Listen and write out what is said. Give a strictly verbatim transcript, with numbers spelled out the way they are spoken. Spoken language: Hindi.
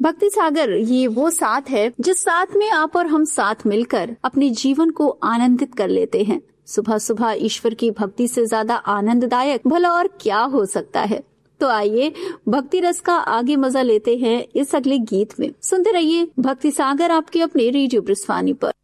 भक्ति सागर ये वो साथ है जिस साथ में आप और हम साथ मिलकर अपने जीवन को आनंदित कर लेते हैं। सुबह सुबह ईश्वर की भक्ति से ज्यादा आनंददायक भला और क्या हो सकता है। तो आइए भक्ति रस का आगे मजा लेते हैं इस अगले गीत में। सुनते रहिए भक्ति सागर आपके अपने रेडियो ब्रिस्वानी पर।